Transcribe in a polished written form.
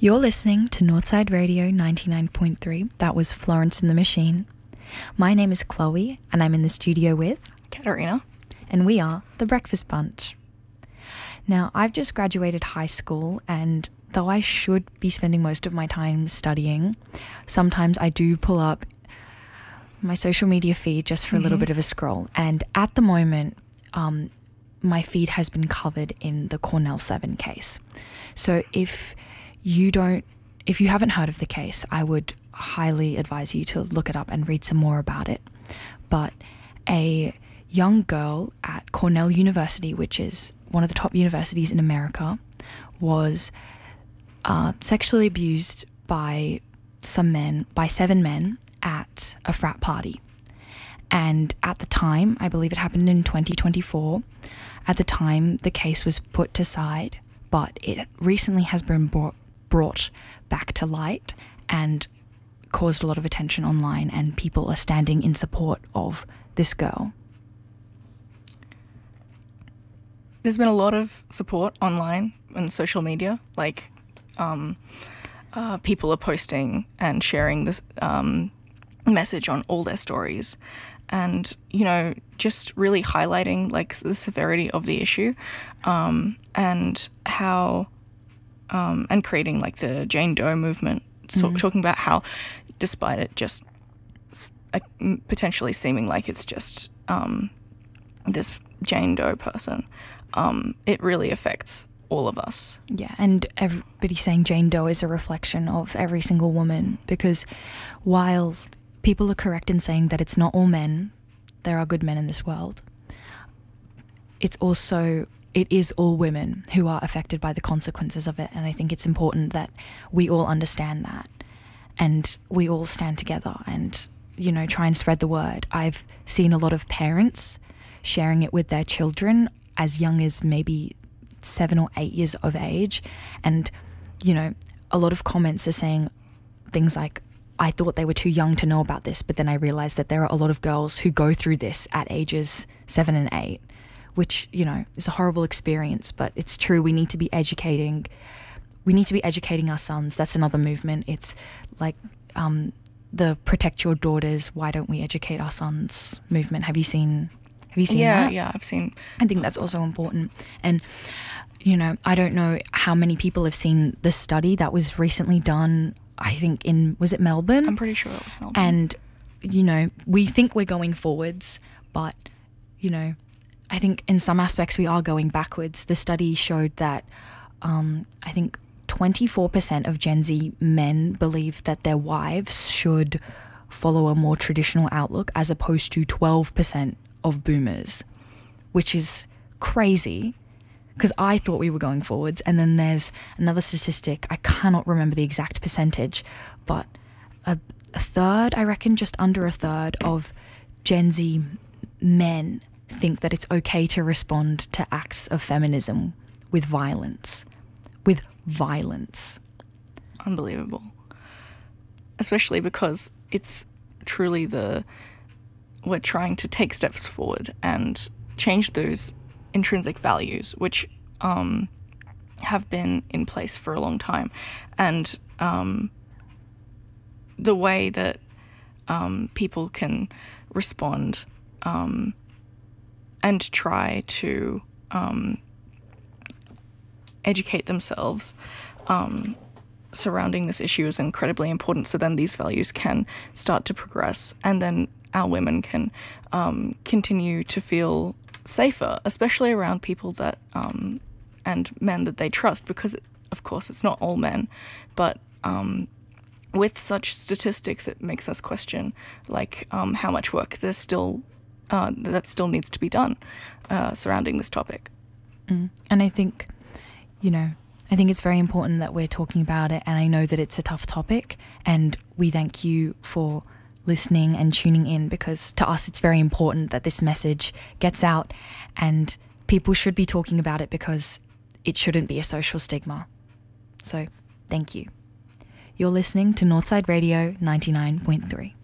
You're listening to Northside Radio 99.3. That was Florence and the Machine. My name is Chloe, and I'm in the studio with Katarina. And we are The Breakfast Bunch. Now, I've just graduated high school, and though I should be spending most of my time studying, sometimes I do pull up my social media feed just for a little bit of a scroll. And at the moment, my feed has been covered in the Cornell 7 case. So if you haven't heard of the case, I would highly advise you to look it up and read some more about it. But a young girl at Cornell University, which is one of the top universities in America, was sexually abused by 7 men at a frat party. And at the time, I believe it happened in 2024, at the time the case was put to side, but it recently has been brought back to light and caused a lot of attention online, and people are standing in support of this girl. There's been a lot of support online and social media, like people are posting and sharing this message on all their stories, and just really highlighting like the severity of the issue, and how and creating like the Jane Doe movement, talking about how despite it just potentially seeming like it's just this Jane Doe person, it really affects all of us. Yeah, and everybody saying Jane Doe is a reflection of every single woman, because while people are correct in saying that it's not all men, there are good men in this world, it is all women who are affected by the consequences of it. And I think it's important that we all understand that and we all stand together and, try and spread the word. I've seen a lot of parents sharing it with their children as young as maybe 7 or 8 years of age. And, a lot of comments are saying things like, I thought they were too young to know about this, but then I realized that there are a lot of girls who go through this at ages 7 and 8. Which, is a horrible experience, but it's true. We need to be educating our sons. That's another movement. It's like the Protect Your Daughters, Why Don't We Educate Our Sons movement. Have you seen that? Yeah, I've seen. I think that's also important. And, I don't know how many people have seen the study that was recently done, I think was it Melbourne? I'm pretty sure it was Melbourne. And, we think we're going forwards, but, I think in some aspects we are going backwards. The study showed that I think 24% of Gen Z men believe that their wives should follow a more traditional outlook, as opposed to 12% of boomers, which is crazy, because I thought we were going forwards. And then there's another statistic, I cannot remember the exact percentage, but a third, I reckon just under a third of Gen Z men think that it's okay to respond to acts of feminism with violence. Unbelievable. Especially because it's truly we're trying to take steps forward and change those intrinsic values, which have been in place for a long time. And the way that people can respond and try to educate themselves surrounding this issue is incredibly important, so then these values can start to progress, and then our women can continue to feel safer, especially around people that and men that they trust, because of course it's not all men, but with such statistics it makes us question like how much work there's still that still needs to be done surrounding this topic. And I think, I think it's very important that we're talking about it, and I know that it's a tough topic, and we thank you for listening and tuning in, because to us it's very important that this message gets out, and people should be talking about it because it shouldn't be a social stigma. So, thank you. You're listening to Northside Radio 99.3.